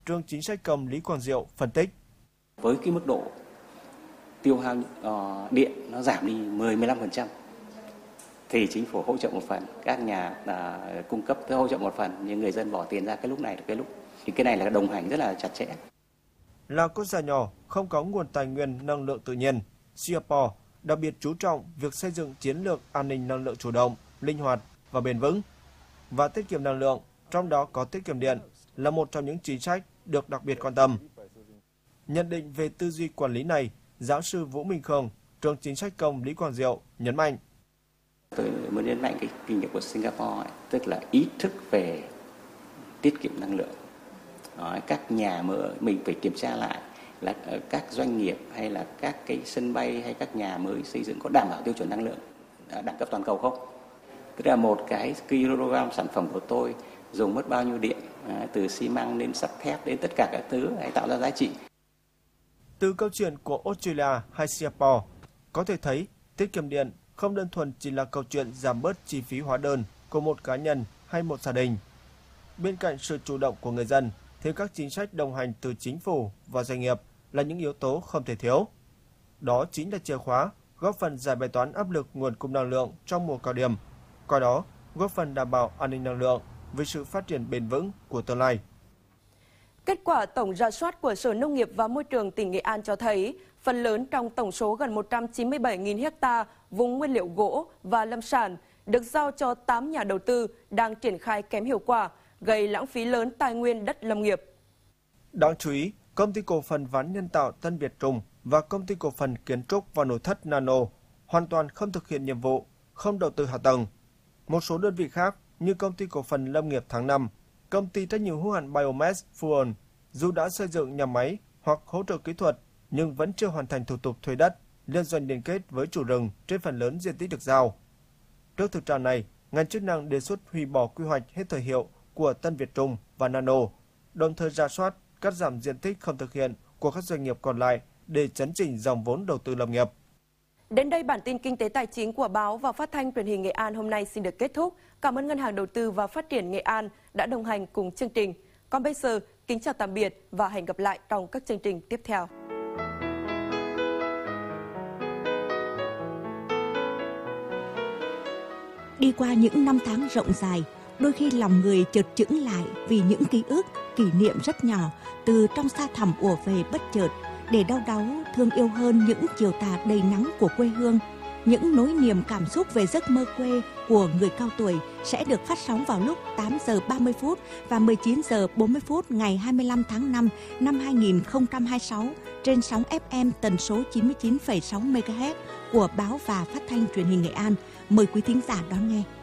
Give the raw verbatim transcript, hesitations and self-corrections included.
trường chính sách công Lý Quang Diệu phân tích. Với cái mức độ tiêu hao uh, điện nó giảm đi mười đến mười lăm phần trăm thì chính phủ hỗ trợ một phần, các nhà uh, cung cấp hỗ trợ một phần, nhưng người dân bỏ tiền ra cái lúc này là cái lúc. Thì cái này là đồng hành rất là chặt chẽ. Là quốc gia nhỏ không có nguồn tài nguyên năng lượng tự nhiên, Singapore đặc biệt chú trọng việc xây dựng chiến lược an ninh năng lượng chủ động, linh hoạt và bền vững và tiết kiệm năng lượng, trong đó có tiết kiệm điện là một trong những chính sách được đặc biệt quan tâm. Nhận định về tư duy quản lý này, giáo sư Vũ Minh Khương, trường chính sách công Lý Quang Diệu nhấn mạnh. Tôi muốn nhấn mạnh cái kinh nghiệm của Singapore, ấy, tức là ý thức về tiết kiệm năng lượng. Đó, các nhà mới mình phải kiểm tra lại là các doanh nghiệp hay là các cái sân bay hay các nhà mới xây dựng có đảm bảo tiêu chuẩn năng lượng đẳng cấp toàn cầu không? Tức là một cái kg sản phẩm của tôi dùng mất bao nhiêu điện, à, từ xi măng đến sắt thép đến tất cả các thứ để tạo ra giá trị. Từ câu chuyện của Australia hay Singapore, có thể thấy tiết kiệm điện không đơn thuần chỉ là câu chuyện giảm bớt chi phí hóa đơn của một cá nhân hay một gia đình. Bên cạnh sự chủ động của người dân, thì các chính sách đồng hành từ chính phủ và doanh nghiệp là những yếu tố không thể thiếu. Đó chính là chìa khóa góp phần giải bài toán áp lực nguồn cung năng lượng trong mùa cao điểm, qua đó góp phần đảm bảo an ninh năng lượng với sự phát triển bền vững của tương lai. Kết quả tổng rà soát của Sở Nông nghiệp và Môi trường tỉnh Nghệ An cho thấy, phần lớn trong tổng số gần một trăm chín mươi bảy nghìn ha vùng nguyên liệu gỗ và lâm sản được giao cho tám nhà đầu tư đang triển khai kém hiệu quả, gây lãng phí lớn tài nguyên đất lâm nghiệp. Đáng chú ý, Công ty cổ phần ván nhân tạo Tân Việt Trung và Công ty cổ phần kiến trúc và nội thất Nano hoàn toàn không thực hiện nhiệm vụ, không đầu tư hạ tầng. Một số đơn vị khác như Công ty cổ phần Lâm nghiệp tháng năm, Công ty trách nhiệm hữu hạn Biomass Fuel dù đã xây dựng nhà máy hoặc hỗ trợ kỹ thuật nhưng vẫn chưa hoàn thành thủ tục thuê đất, liên doanh liên kết với chủ rừng trên phần lớn diện tích được giao. Trước thực trạng này, ngành chức năng đề xuất hủy bỏ quy hoạch hết thời hiệu của Tân Việt Trung và Nano, đồng thời rà soát, cắt giảm diện tích không thực hiện của các doanh nghiệp còn lại để chấn chỉnh dòng vốn đầu tư lâm nghiệp. Đến đây bản tin kinh tế tài chính của báo và phát thanh truyền hình Nghệ An hôm nay xin được kết thúc. Cảm ơn Ngân hàng Đầu tư và Phát triển Nghệ An đã đồng hành cùng chương trình. Còn bây giờ, kính chào tạm biệt và hẹn gặp lại trong các chương trình tiếp theo. Đi qua những năm tháng rộng dài, đôi khi lòng người chợt chững lại vì những ký ức, kỷ niệm rất nhỏ từ trong xa thẳm ùa về bất chợt để đau đáu thương yêu hơn những chiều tà đầy nắng của quê hương. Những nỗi niềm cảm xúc về giấc mơ quê của người cao tuổi sẽ được phát sóng vào lúc tám giờ ba mươi phút và mười chín giờ bốn mươi phút ngày hai mươi lăm tháng năm năm hai nghìn không trăm hai mươi sáu trên sóng ép em tần số chín mươi chín phẩy sáu mê ga héc của báo và phát thanh truyền hình Nghệ An. Mời quý thính giả đón nghe.